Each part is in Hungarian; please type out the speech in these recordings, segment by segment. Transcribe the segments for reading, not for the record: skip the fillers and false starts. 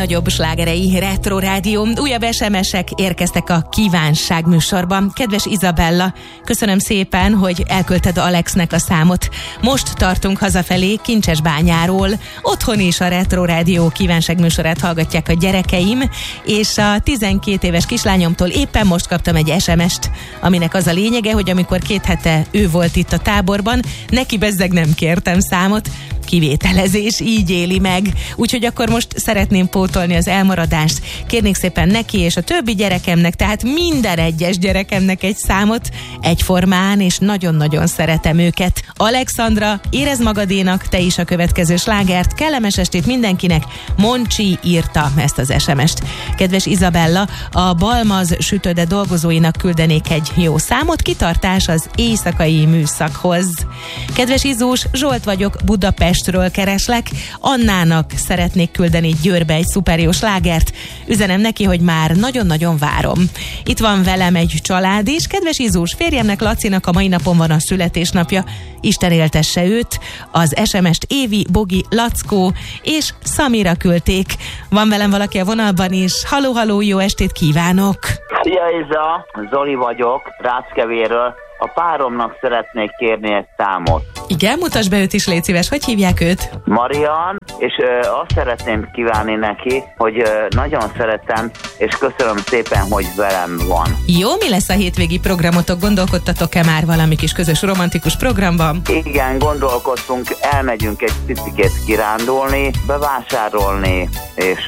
Nagyobb slágerei Retro Rádió. Újabb SMS-ek érkeztek a kívánság műsorban. Kedves Izabella, köszönöm szépen, hogy elküldted Alexnek a számot. Most tartunk hazafelé Kincsesbányáról. Otthon is a Retro Rádió kívánság műsorát hallgatják a gyerekeim, és a 12 éves kislányomtól éppen most kaptam egy SMS-t, aminek az a lényege, hogy amikor 2 hete ő volt itt a táborban, neki bezzeg nem kértem számot, kivételezés, így éli meg. Úgyhogy akkor most szeretném pótolni az elmaradást. Kérnék szépen neki és a többi gyerekemnek, tehát minden egyes gyerekemnek egy számot, egyformán, és nagyon-nagyon szeretem őket. Alexandra, érezd magadénak te is a következő slágert. Kellemes estét mindenkinek. Moncsi írta ezt az SMS-t. Kedves Izabella, a Balmaz sütőde dolgozóinak küldenék egy jó számot. Kitartás az éjszakai műszakhoz. Kedves Izós, Zsolt vagyok, Budapestről kereslek. Annának szeretnék küldeni Győrbe egy szuper jó slágert. Üzenem neki, hogy már nagyon-nagyon várom. Itt van velem egy család is. Kedves Izós, férjemnek, Lacinak a mai napon van a születésnapja. Isten éltesse őt. Az SMS-t Évi, Bogi, Lackó és Szamira küldték. Van velem valaki a vonalban is. Halló, jó estét kívánok! Szia Iza, Zoli vagyok, Ráckevéről. A páromnak szeretnék kérni egy számot. Igen, mutasd be őt is, légy szíves. Hogy hívják őt? Marian, és azt szeretném kívánni neki, hogy nagyon szeretem, és köszönöm szépen, hogy velem van. Jó, mi lesz a hétvégi programotok? Gondolkodtatok-e már valami kis közös romantikus programban? Igen, gondolkoztunk, elmegyünk egy picikét kirándulni, bevásárolni, és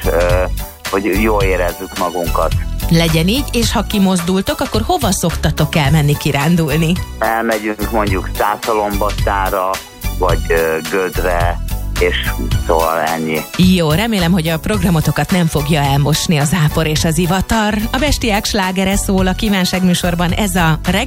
hogy jól érezzük magunkat. Legyen így, és ha kimozdultok, akkor hova szoktatok elmenni kirándulni? Elmegyünk mondjuk Szászalombassára, vagy Gödre, és szóval ennyi. Jó, remélem, hogy a programotokat nem fogja elmosni a zápor és az ivatar. A Bestiák slágere szól a kívánságműsorban, ez a